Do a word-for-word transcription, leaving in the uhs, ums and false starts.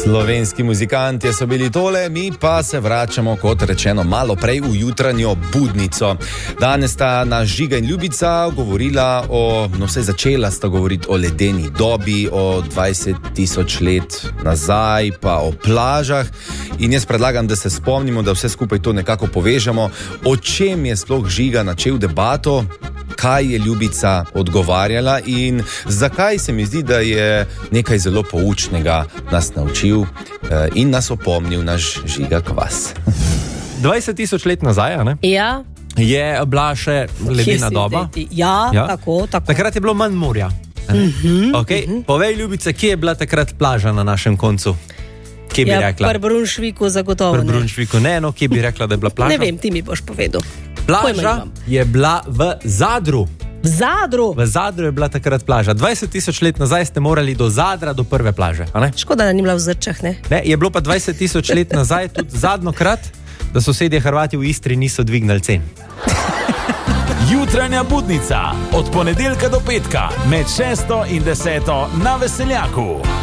Slovenski muzikanti so bili tole, mi pa se vračamo, kot rečeno, malo prej v jutranjo budnico. Danes sta naš Žiga in Ljubica govorila o, no vse začela sta govoriti o ledeni dobi, o dvajset tisoč let nazaj, pa o plažah. In jaz predlagam, da se spomnimo, da vse skupaj to nekako povežemo. O čem je sploh Žiga načel debato, kaj je Ljubica odgovarjala in zakaj se mi zdi, da je nekaj zelo poučnega nas naučil in nas opomnil naš Žiga Kvas. dvajset tisoč let nazaj, a ne? Ja. Je bila še ledena doba. Ja, ja, tako, tako. Takrat je bilo manj morja. Uh-huh, okay. uh-huh. Povej, Ljubica, kje je bila takrat plaža na našem koncu? Kje bi ja, rekla? Pri Brunšviku zagotovo ne. Pri Brunšviku ne, no, kje bi rekla, da je bila plaža? Ne vem, ti mi boš povedal. Plaža je bila v Zadru. V Zadru? V Zadru je bila takrat plaža. dvajset tisoč let nazaj ste morali do Zadra, do prve plaže. A ne? Škoda, da ni bila v Zrčah, ne? Ne, je bilo pa dvajset tisoč let nazaj tudi zadnjokrat, da sosedje Hrvati v Istri niso dvignili cen. Jutranja budnica od ponedeljka do petka med šesto in deseto na Veseljaku.